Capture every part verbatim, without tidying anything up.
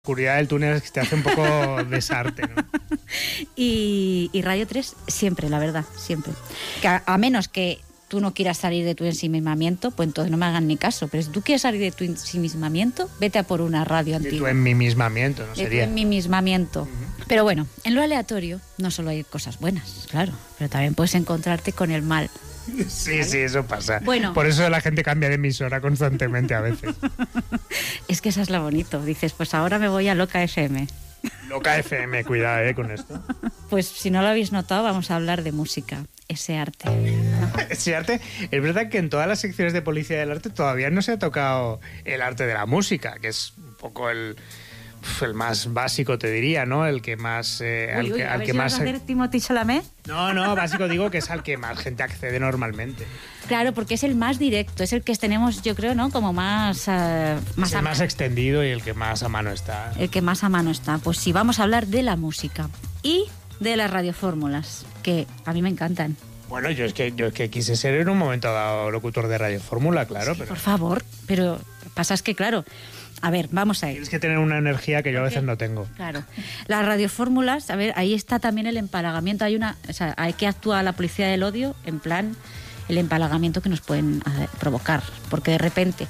oscuridad del túnel es que te hace un poco desarte, ¿no? y, y Radio tres siempre, la verdad, siempre. Que a, a menos que tú no quieras salir de tu ensimismamiento, pues entonces no me hagan ni caso. Pero si tú quieres salir de tu ensimismamiento, vete a por una radio De antigua. tu enmimismamiento, ¿no De sería? tu enmimismamiento. Uh-huh. Pero bueno, en lo aleatorio no solo hay cosas buenas, claro, pero también puedes encontrarte con el mal. Sí, ¿vale? sí, eso pasa. Bueno. Por eso la gente cambia de emisora constantemente a veces. Es que eso es lo bonito. Dices, pues ahora me voy a Loca F M. Loca F M, cuidado, ¿eh? Con esto. Pues si no lo habéis notado, vamos a hablar de música, ese arte, ¿no? Ese arte, es verdad que en todas las secciones de Policía del Arte todavía no se ha tocado el arte de la música, que es un poco el... el más básico, te diría, ¿no? El que más... Eh, uy, al uy, que, a al ver que si más... vas a hacer Timothée Chalamet. No, no, básico digo que es al que más gente accede normalmente. Claro, porque es el más directo, es el que tenemos, yo creo, ¿no? Como más... Uh, más es el más extendido y el que más a mano está. El que más a mano está. Pues sí, vamos a hablar de la música y de las radiofórmulas, que a mí me encantan. Bueno, yo es que yo es que quise ser en un momento dado locutor de Radio Fórmula, claro. Sí, pero... por favor, pero pasa es que, claro... A ver, vamos a ir. Tienes que tener una energía que yo a veces no tengo. Claro. Las radiofórmulas, a ver, ahí está también el empalagamiento. Hay una, o sea, hay que actuar la policía del odio en plan el empalagamiento que nos pueden hacer, provocar. Porque de repente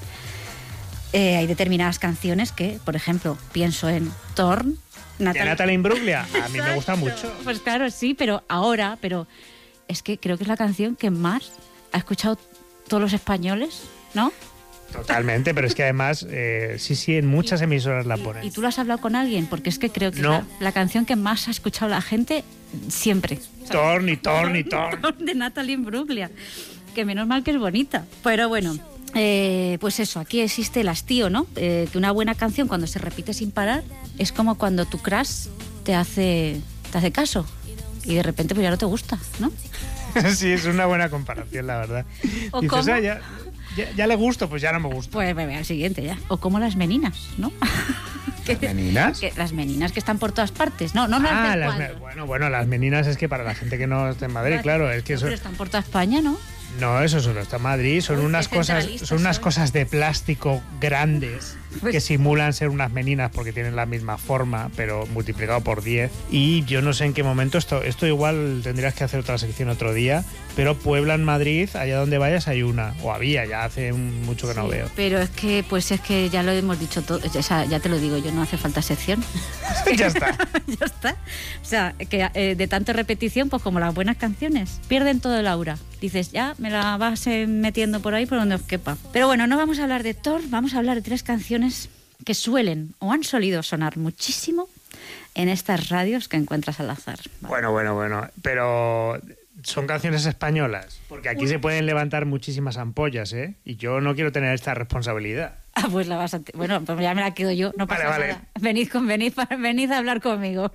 eh, hay determinadas canciones que, por ejemplo, pienso en Torn. Natalie... ¿De Natalie Imbruglia? A mí me gusta mucho. Pues claro, sí, pero ahora, pero es que creo que es la canción que más ha escuchado todos los españoles, ¿no? Totalmente, pero es que además, eh, sí, sí, en muchas emisoras la ponen. ¿Y tú lo has hablado con alguien? Porque es que creo que no. es la, la canción que más ha escuchado la gente siempre. Torn y Torn y Torn. De Natalie Imbruglia. Que menos mal que es bonita. Pero bueno, eh, pues eso, aquí existe el hastío, ¿no? Eh, que una buena canción cuando se repite sin parar es como cuando tu crush te hace, te hace caso y de repente pues ya no te gusta, ¿no? Sí, es una buena comparación, la verdad. ¿O Dices, cómo? Ah, ya, ya, ya le gusto, pues ya no me gusta. Pues bebé, al siguiente ya. O como las meninas, ¿no? ¿Las meninas? Que, las meninas que están por todas partes. No, no las ah, del las cuadro. me... bueno, bueno, las meninas es que para la gente que no está en Madrid, claro, es que no, eso... Pero están por toda España, ¿no? No, eso solo está en Madrid, son Uy, unas cosas, son unas soy. cosas de plástico grandes pues... que simulan ser unas meninas porque tienen la misma forma, pero multiplicado por diez. Y yo no sé en qué momento, esto, esto igual tendrías que hacer otra sección otro día, pero Puebla en Madrid, allá donde vayas hay una, o había, ya hace mucho que sí, no veo. Pero es que, pues es que ya lo hemos dicho todo, o sea, ya te lo digo yo, no hace falta sección. Ya está. Ya está. O sea, que eh, de tanta repetición, pues como las buenas canciones, pierden todo el aura. Dices, ya, me la vas eh, metiendo por ahí por donde os quepa. Pero bueno, no vamos a hablar de Thor, vamos a hablar de tres canciones que suelen o han solido sonar muchísimo en estas radios que encuentras al azar. ¿Vale? Bueno, bueno, bueno, pero son canciones españolas, porque aquí Uy. se pueden levantar muchísimas ampollas, ¿eh? Y yo no quiero tener esta responsabilidad. Ah, pues la vas a... Te... Bueno, pues ya me la quedo yo, no pasa vale, nada. Vale. Venid, con, venid, venid a hablar conmigo.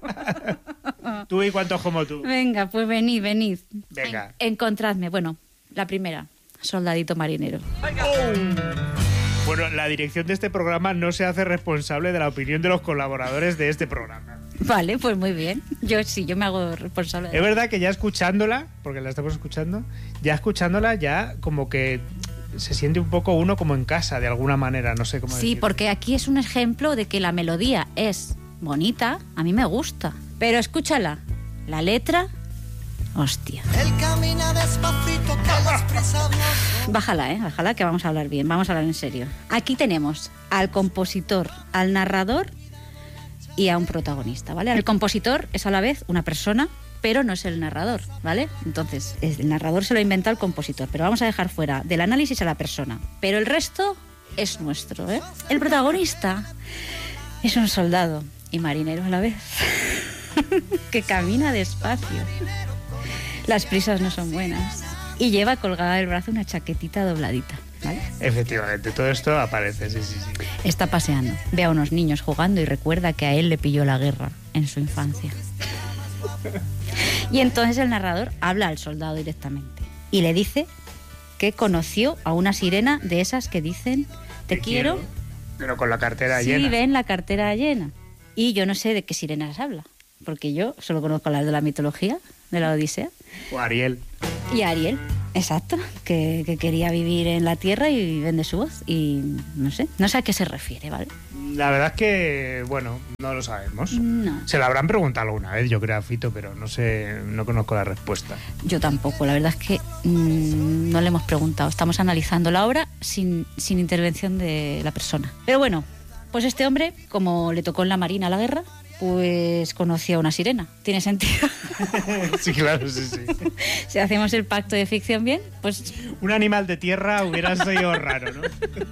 Tú y cuántos como tú. Venga, pues venid, venid. Venga. En, encontradme. Bueno, la primera, Soldadito Marinero. Oh. Bueno, la dirección de este programa no se hace responsable de la opinión de los colaboradores de este programa. Vale, pues muy bien. Yo sí, yo me hago responsable. De es verdad que ya escuchándola, porque la estamos escuchando, ya escuchándola ya como que se siente un poco uno como en casa, de alguna manera, no sé cómo Sí, decirlo. Porque aquí es un ejemplo de que la melodía es bonita, a mí me gusta, pero escúchala, la letra... Hostia. Él camina despacito, Bájala, eh, bájala, que vamos a hablar bien, vamos a hablar en serio. Aquí tenemos al compositor, al narrador y a un protagonista, ¿vale? El compositor es a la vez una persona, pero no es el narrador, ¿vale? Entonces, el narrador se lo inventa el compositor, pero vamos a dejar fuera del análisis a la persona. Pero el resto es nuestro, ¿eh? El protagonista es un soldado y marinero a la vez, que camina despacio. Las prisas no son buenas. Y lleva colgada del brazo una chaquetita dobladita, ¿vale? Efectivamente, todo esto aparece, sí, sí, sí. Está paseando, ve a unos niños jugando y recuerda que a él le pilló la guerra en su infancia. Y entonces el narrador habla al soldado directamente y le dice que conoció a una sirena de esas que dicen te, te quiero, quiero, pero con la cartera sí, llena. Sí, ven la cartera llena. Y yo no sé de qué sirenas habla, porque yo solo conozco las de la mitología, de la Odisea. O Ariel. Y Ariel. Exacto, que, que quería vivir en la tierra y vende su voz. Y no sé, no sé a qué se refiere, ¿vale? La verdad es que, bueno, no lo sabemos. No. Se lo habrán preguntado alguna vez, yo creo, a Fito, pero no sé, no conozco la respuesta. Yo tampoco, la verdad es que mmm, no le hemos preguntado. Estamos analizando la obra sin, sin intervención de la persona. Pero bueno, pues este hombre, como le tocó en la Marina la guerra, pues conoció a una sirena. ¿Tiene sentido? Sí, claro, sí, sí. Si hacemos el pacto de ficción bien, pues... Un animal de tierra hubiera sido raro, ¿no?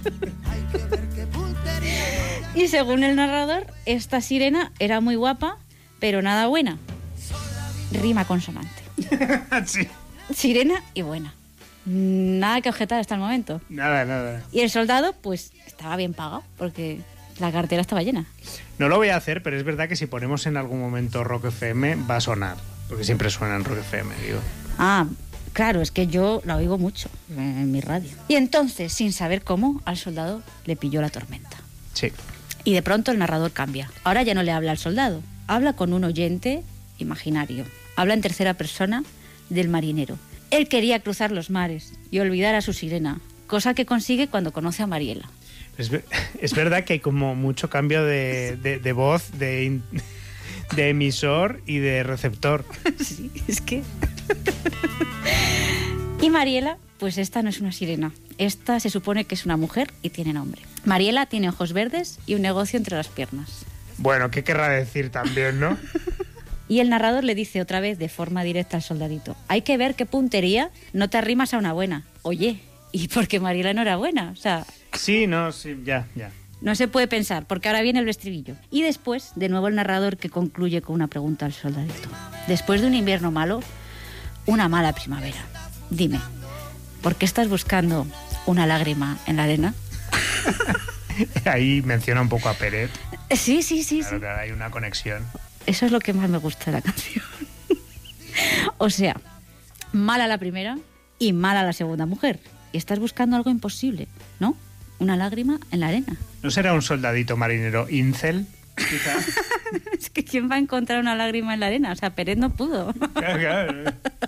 Y según el narrador, esta sirena era muy guapa, pero nada buena. Rima consonante. Sí. Sirena y buena. Nada que objetar hasta el momento. Nada, nada. Y el soldado, pues, estaba bien pagado, porque la cartera estaba llena. No lo voy a hacer, pero es verdad que si ponemos en algún momento Rock F M va a sonar, porque siempre suena en Rock F M, digo. Ah, claro, es que yo la oigo mucho en mi radio. Y entonces, sin saber cómo, al soldado le pilló la tormenta. Sí. Y de pronto el narrador cambia. Ahora ya no le habla al soldado, habla con un oyente imaginario. Habla en tercera persona del marinero. Él quería cruzar los mares y olvidar a su sirena, cosa que consigue cuando conoce a Mariela. Es, es verdad que hay como mucho cambio de, de, de voz, de, in, de emisor y de receptor. Sí, es que... Y Mariela, pues esta no es una sirena. Esta se supone que es una mujer y tiene nombre. Mariela tiene ojos verdes y un negocio entre las piernas. Bueno, ¿qué querrá decir también, no? Y el narrador le dice otra vez de forma directa al soldadito: hay que ver qué puntería, no te arrimas a una buena. Oye, ¿y por qué Mariela no era buena? O sea... Sí, no, sí, ya, ya. No se puede pensar, porque ahora viene el estribillo. Y después, de nuevo el narrador, que concluye con una pregunta al soldadito. Después de un invierno malo, una mala primavera. Dime, ¿por qué estás buscando una lágrima en la arena? Ahí menciona un poco a Peret. Sí, sí, sí. Claro, sí. claro, hay una conexión. Eso es lo que más me gusta de la canción. O sea, mala la primera y mala la segunda mujer. Y estás buscando algo imposible, ¿no? Una lágrima en la arena. ¿No será un soldadito marinero incel, quizá? Es que ¿quién va a encontrar una lágrima en la arena? O sea, Peret no pudo. Claro, claro.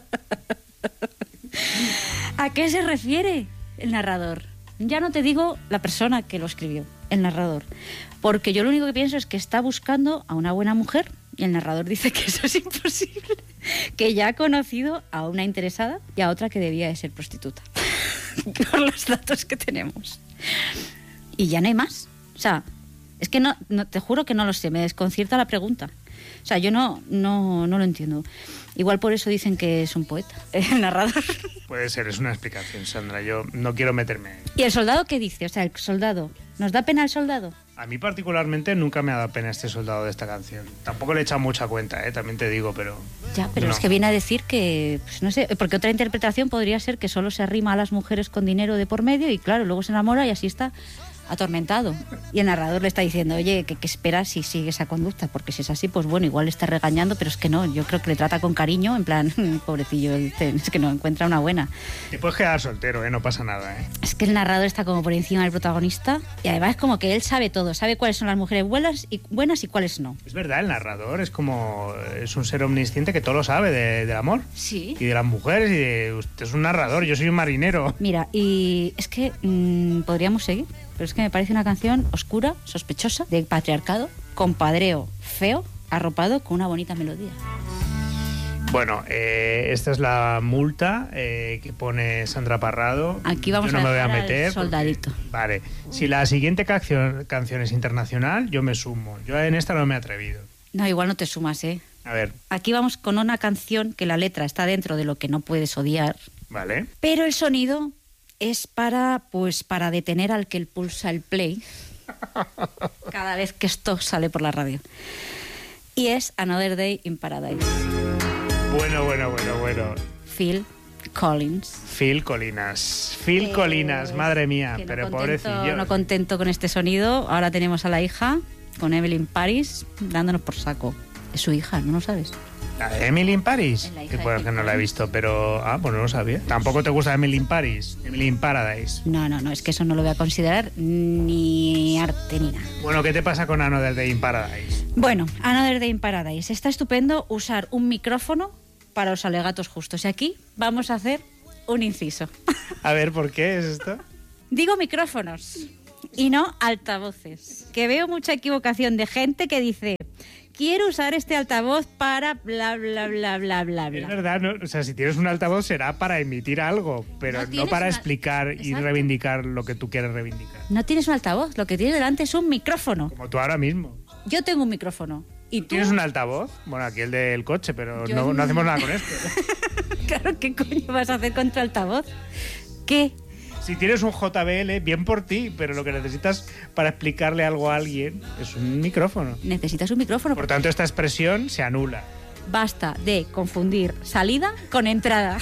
¿A qué se refiere el narrador? Ya no te digo la persona que lo escribió, el narrador. Porque yo lo único que pienso es que está buscando a una buena mujer y el narrador dice que eso es imposible. Que ya ha conocido a una interesada y a otra que debía de ser prostituta. Por los datos que tenemos. Y ya no hay más. O sea, es que no, no, te juro que no lo sé, me desconcierta la pregunta. O sea, yo no, no, no lo entiendo. Igual por eso dicen que es un poeta, el narrador. Puede ser, es una explicación, Sandra. Yo no quiero meterme. ¿Y el soldado qué dice? O sea, el soldado, ¿nos da pena el soldado? A mí particularmente nunca me ha dado pena este soldado de esta canción. Tampoco le he echado mucha cuenta, ¿eh? También te digo, pero... Ya, pero no. Es que viene a decir que, pues no sé, porque otra interpretación podría ser que solo se arrima a las mujeres con dinero de por medio y claro, luego se enamora y así está atormentado. Y el narrador le está diciendo, oye, ¿qué, qué esperas si sigue esa conducta? Porque si es así, pues bueno, igual le está regañando, pero es que no, yo creo que le trata con cariño, en plan, pobrecillo, es que no encuentra una buena. Te puedes quedar soltero, ¿eh? No pasa nada, ¿eh? Es que el narrador está como por encima del protagonista y además es como que él sabe todo, sabe cuáles son las mujeres buenas y, buenas y cuáles no. Es verdad, el narrador es como, es un ser omnisciente que todo lo sabe de, del amor. Sí. Y de las mujeres y de, usted es un narrador, yo soy un marinero. Mira, y es que mmm, podríamos seguir, pero es que me parece una canción oscura, sospechosa, de patriarcado, compadreo feo, arropado con una bonita melodía. Bueno, eh, esta es la multa eh, que pone Sandra Parrado. Aquí vamos yo no a me voy a dejar meter al soldadito. Porque, vale, si la siguiente canción, canción es internacional, yo me sumo. Yo en esta no me he atrevido. No, igual no te sumas, ¿eh? A ver. Aquí vamos con una canción que la letra está dentro de lo que no puedes odiar. Vale. Pero el sonido es para, pues, para detener al que pulsa el play cada vez que esto sale por la radio. Y es Another Day in Paradise. Bueno, bueno, bueno, bueno. Phil Collins. Phil Colinas. Phil eh, Colinas, madre mía, no pero contento, pobrecillo. No contento con este sonido, ahora tenemos a la hija, con Emily in Paris, dándonos por saco. Es su hija, ¿no lo sabes? ¿La de Emily in Paris? Que pues que no la he visto, pero... Ah, pues no lo sabía. ¿Tampoco te gusta Emily in Paris? Emily in Paradise. No, no, no, es que eso no lo voy a considerar ni arte ni nada. Bueno, ¿qué te pasa con Another Day in Paradise? Bueno, Another Day in Paradise. Está estupendo usar un micrófono para los alegatos justos. Y aquí vamos a hacer un inciso. A ver, ¿por qué es esto? Digo micrófonos y no altavoces. Que veo mucha equivocación de gente que dice, quiero usar este altavoz para bla, bla, bla, bla, bla, bla. Es verdad, ¿no? O sea, si tienes un altavoz será para emitir algo, pero No no, para una... explicar Exacto. y reivindicar lo que tú quieres reivindicar. No tienes un altavoz, lo que tienes delante es un micrófono. Como tú ahora mismo. Yo tengo un micrófono. ¿Y tú? ¿Tienes un altavoz? Bueno, aquí el del coche, pero Yo no, no. no hacemos nada con esto. Claro, ¿qué coño vas a hacer con tu altavoz? ¿Qué? Si tienes un J B L, bien por ti, pero lo que necesitas para explicarle algo a alguien es un micrófono. Necesitas un micrófono. Por tanto, esta expresión se anula. Basta de confundir salida con entrada.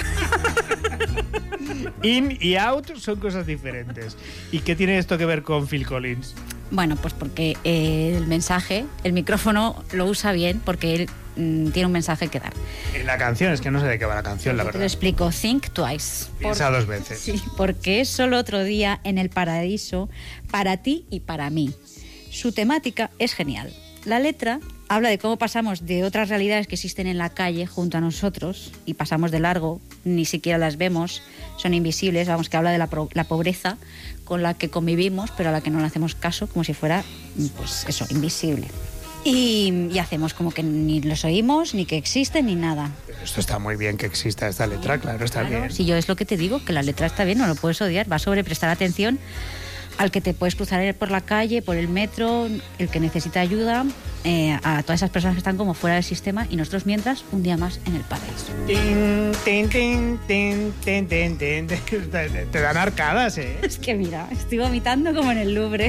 In y out son cosas diferentes. ¿Y qué tiene esto que ver con Phil Collins? Bueno, pues porque eh, el mensaje, el micrófono lo usa bien porque él mm, tiene un mensaje que dar. En la canción, es que no sé de qué va la canción, la Yo te lo verdad. explico. Think twice. Piensa dos veces. Sí, porque es solo otro día en el paraíso para ti y para mí. Su temática es genial. La letra habla de cómo pasamos de otras realidades que existen en la calle junto a nosotros y pasamos de largo, ni siquiera las vemos, son invisibles, vamos, que habla de la, pro- la pobreza con la que convivimos, pero a la que no le hacemos caso, como si fuera, pues eso, invisible. Y, y hacemos como que ni los oímos, ni que existen, ni nada. Pero esto está muy bien que exista esta letra, claro, está Claro, bien. si yo es lo que te digo, que la letra está bien, no lo puedes odiar, va sobre prestar atención al que te puedes cruzar por la calle, por el metro, el que necesita ayuda, eh, a todas esas personas que están como fuera del sistema y nosotros mientras un día más en el paraíso. Tin, tin, tin, tin, tin, tin, tin, tin. Te, te dan arcadas, ¿eh? Es que mira, estoy vomitando como en el Louvre.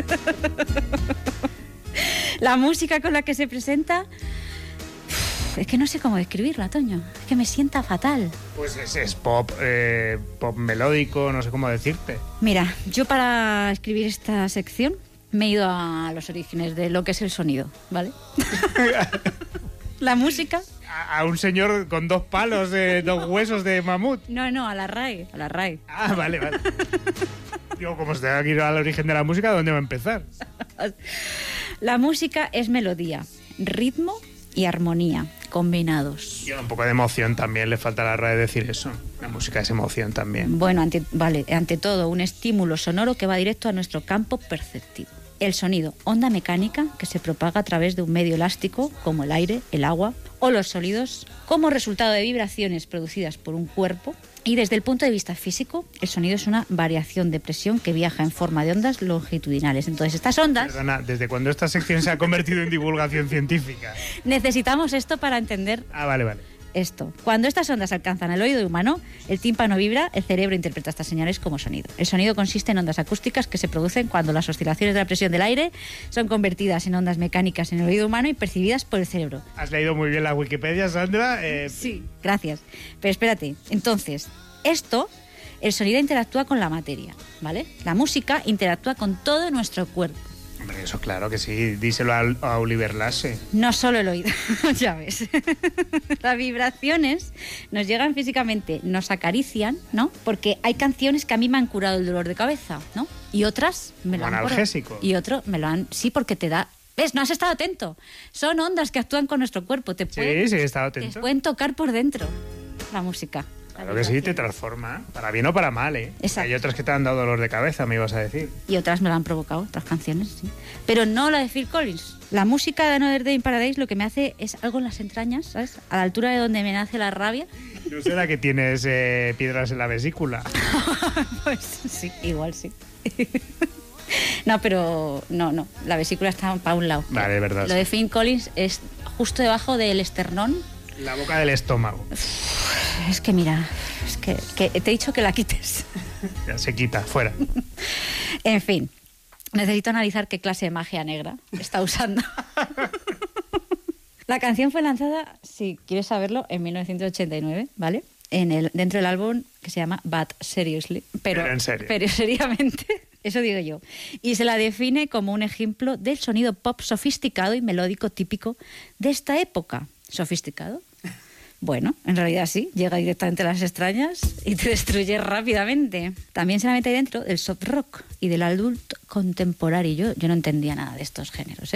La música con la que se presenta, es que no sé cómo describirla, Toño. Es que me sienta fatal. Pues es, es pop, eh, pop melódico, no sé cómo decirte. Mira, yo para escribir esta sección me he ido a los orígenes de lo que es el sonido, ¿vale? La música. A, a un señor con dos palos, de dos huesos de mamut. No, no, a la RAE, a la RAE. Ah, vale, vale. Digo, como se tenga que ir al origen de la música, ¿dónde va a empezar? La música es melodía, ritmo y armonía combinados. Y un poco de emoción también, le falta a la RAE decir eso. La música es emoción también. Bueno, ante, vale, ante todo, un estímulo sonoro que va directo a nuestro campo perceptivo. El sonido, onda mecánica que se propaga a través de un medio elástico como el aire, el agua o los sólidos como resultado de vibraciones producidas por un cuerpo. Y desde el punto de vista físico, el sonido es una variación de presión que viaja en forma de ondas longitudinales. Entonces, estas ondas... Perdona, ¿desde cuándo esta sección se ha convertido en divulgación científica? Necesitamos esto para entender Ah, vale, vale. esto. Cuando estas ondas alcanzan el oído humano, el tímpano vibra, el cerebro interpreta estas señales como sonido. El sonido consiste en ondas acústicas que se producen cuando las oscilaciones de la presión del aire son convertidas en ondas mecánicas en el oído humano y percibidas por el cerebro. Has leído muy bien la Wikipedia, Sandra. Eh, Sí, gracias. Pero espérate, entonces, esto, el sonido interactúa con la materia, ¿vale? La música interactúa con todo nuestro cuerpo. Hombre, eso claro que sí. Díselo a, a Oliver Lasse. No solo el oído, ya ves. Las vibraciones nos llegan físicamente, nos acarician, ¿no? Porque hay canciones que a mí me han curado el dolor de cabeza, ¿no? Y otras me lo Como han curado. analgésico. Y otro me lo han... Sí, porque te da... ¿Ves? No has estado atento. Son ondas que actúan con nuestro cuerpo. Te pueden, Sí, sí, he estado te atento. pueden tocar por dentro la música. Claro que sí, te transforma. Para bien o para mal, ¿eh? Exacto. Hay otras que te han dado dolor de cabeza, me ibas a decir. Y otras me lo han provocado, otras canciones, sí. Pero no la de Phil Collins. La música de Another Day in Paradise lo que me hace es algo en las entrañas, ¿sabes? A la altura de donde me nace la rabia. ¿No será que tienes eh, piedras en la vesícula? Pues sí, igual sí. No, pero no, no. La vesícula está para un lado. Vale, es verdad. Lo sí. de Phil Collins es justo debajo del esternón. La boca del estómago. Es que mira, es que, que te he dicho que la quites. Ya se quita, fuera. En fin, necesito analizar qué clase de magia negra está usando. La canción fue lanzada, si quieres saberlo, en mil novecientos ochenta y nueve, ¿vale? En el, dentro del álbum que se llama But Seriously. Pero, Pero en serio. Pero seriamente, eso digo yo. Y se la define como un ejemplo del sonido pop sofisticado y melódico típico de esta época. ¿Sofisticado? Bueno, en realidad sí, llega directamente a las extrañas y te destruye rápidamente. También se la mete dentro del soft rock y del adult contemporáneo. Yo, yo no entendía nada de estos géneros, ¿eh?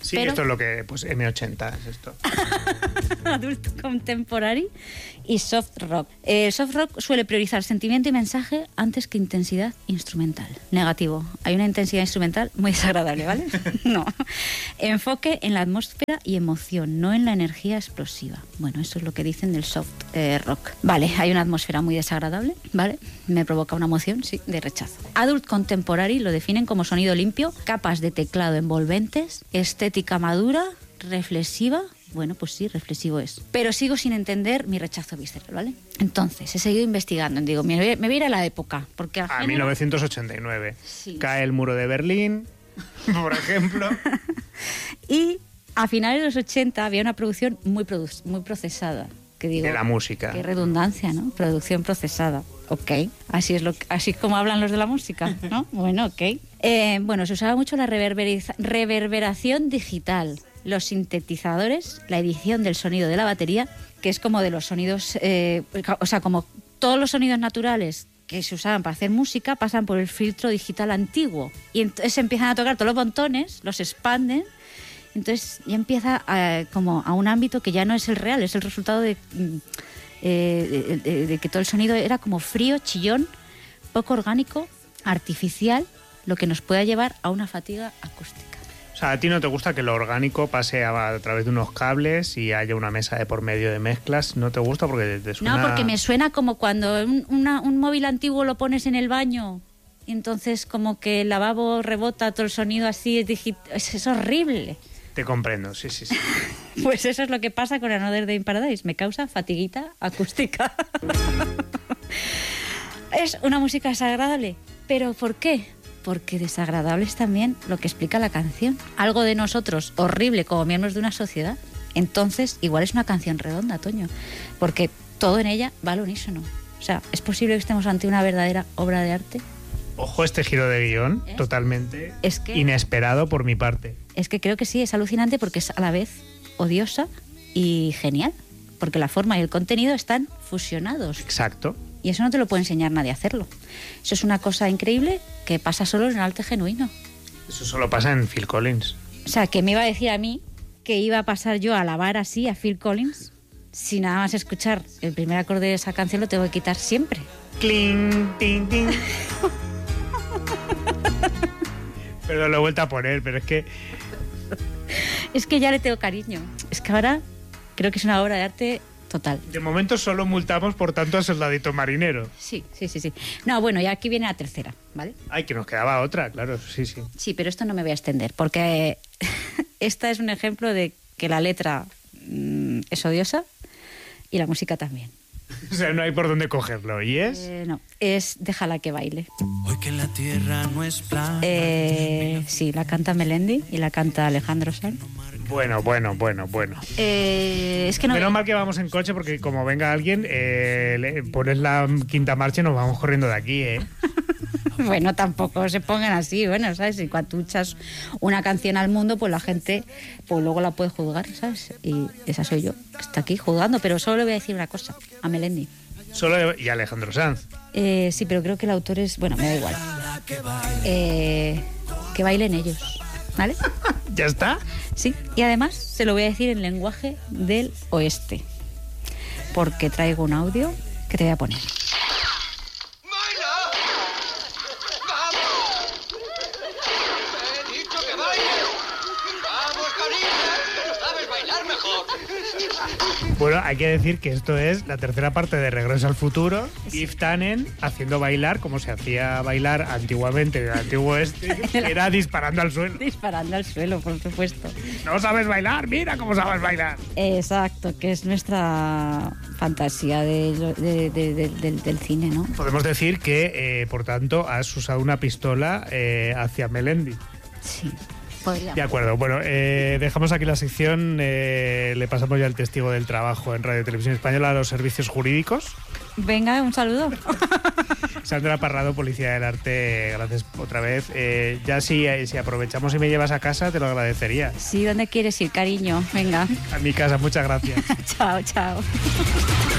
Sí, pero... esto es lo que, pues eme ochenta es esto. Adult Contemporary y Soft Rock. El soft rock suele priorizar sentimiento y mensaje antes que intensidad instrumental. Negativo. Hay una intensidad instrumental muy desagradable, ¿vale? No. Enfoque en la atmósfera y emoción, no en la energía explosiva. Bueno, eso es lo que dicen del soft eh, rock. Vale, hay una atmósfera muy desagradable, ¿vale? Me provoca una emoción, sí, de rechazo. Adult Contemporary lo definen como sonido limpio, capas de teclado envolventes, estética madura, reflexiva. Bueno, pues sí, reflexivo es. Pero sigo sin entender mi rechazo visceral, ¿vale? Entonces, he seguido investigando. Digo, me voy, me voy a ir a la época. Porque a género... mil novecientos ochenta y nueve. Sí. Cae el muro de Berlín, por ejemplo. Y a finales de los ochenta había una producción muy, produ- muy procesada. Que digo, de la música. Qué redundancia, ¿no? Producción procesada. Ok. Así es, lo que, así es como hablan los de la música, ¿no? Bueno, ok. Eh, bueno, se usaba mucho la reverberiza- reverberación digital. Los sintetizadores, la edición del sonido de la batería, que es como de los sonidos, eh, o sea, como todos los sonidos naturales que se usaban para hacer música pasan por el filtro digital antiguo. Y entonces empiezan a tocar todos los botones, los expanden, entonces ya empieza a, como a un ámbito que ya no es el real, es el resultado de, eh, de, de, de que todo el sonido era como frío, chillón, poco orgánico, artificial, lo que nos pueda llevar a una fatiga acústica. O sea, a ti no te gusta que lo orgánico pase a, a través de unos cables y haya una mesa de por medio de mezclas. ¿No te gusta? Porque te suena... No, porque me suena como cuando un, una, un móvil antiguo lo pones en el baño y entonces como que el lavabo rebota todo el sonido así. Es, digi- es, es horrible. Te comprendo, sí, sí, sí. Pues eso es lo que pasa con Another Day in Paradise. Me causa fatiguita acústica. Es una música desagradable. ¿Pero por qué? Porque desagradable es también lo que explica la canción. Algo de nosotros horrible como miembros de una sociedad. Entonces, igual es una canción redonda, Toño. Porque todo en ella va al unísono. O sea, ¿es posible que estemos ante una verdadera obra de arte? Ojo, este giro de guión, ¿eh? Totalmente es que, inesperado por mi parte. Es que creo que sí, es alucinante porque es a la vez odiosa y genial. Porque la forma y el contenido están fusionados. Exacto. Y eso no te lo puede enseñar nadie a hacerlo. Eso es una cosa increíble que pasa solo en el arte genuino. Eso solo pasa en Phil Collins. O sea, que me iba a decir a mí que iba a pasar yo a alabar así a Phil Collins si nada más escuchar el primer acorde de esa canción lo tengo que quitar siempre. Cling, ting, ting. Pero lo he vuelto a poner, pero es que... Es que ya le tengo cariño. Es que ahora creo que es una obra de arte... total. De momento solo multamos, por tanto, al soldadito marinero. Sí, sí, sí, sí. No, bueno, y aquí viene la tercera, ¿vale? Ay, que nos quedaba otra, claro, sí, sí. Sí, pero esto no me voy a extender, porque esta es un ejemplo de que la letra mmm, es odiosa y la música también. O sea, no hay por dónde cogerlo, ¿y es? Eh, no, es Déjala que baile. Hoy que la tierra no es plana. Eh, sí, la canta Melendi y la canta Alejandro Sanz. Bueno, bueno, bueno, bueno. Eh, es que no... Menos mal que vamos en coche porque como venga alguien, eh, le pones la quinta marcha y nos vamos corriendo de aquí, ¿eh? Bueno, tampoco se pongan así, bueno, ¿sabes? Y cuando tú echas una canción al mundo, pues la gente pues luego la puede juzgar, ¿sabes? Y esa soy yo, que está aquí juzgando, pero solo le voy a decir una cosa, a Melendi. Solo y Alejandro Sanz. Eh, sí, pero creo que el autor es... Bueno, me da igual. Eh, que bailen ellos, ¿vale? ¿Ya está? Sí, y además se lo voy a decir en lenguaje del oeste, porque traigo un audio que te voy a poner. Bueno, hay que decir que esto es la tercera parte de Regreso al Futuro. Yves Tannen haciendo bailar como se hacía bailar antiguamente en el antiguo este, que era disparando al suelo. Disparando al suelo, por supuesto. ¿No sabes bailar? Mira cómo sabes bailar. Exacto, que es nuestra fantasía de, de, de, de, de, del cine, ¿no? Podemos decir que, eh, por tanto, has usado una pistola eh, hacia Melendi. Sí. Podríamos. De acuerdo, bueno, eh, dejamos aquí la sección, eh, le pasamos ya el testigo del trabajo en Radio Televisión Española a los servicios jurídicos. Venga, un saludo. Sandra Parrado, Policía del Arte, gracias otra vez. Eh, ya si, si aprovechamos y me llevas a casa, te lo agradecería. Sí, ¿dónde quieres ir, cariño? Venga. A mi casa, muchas gracias. Chao, chao.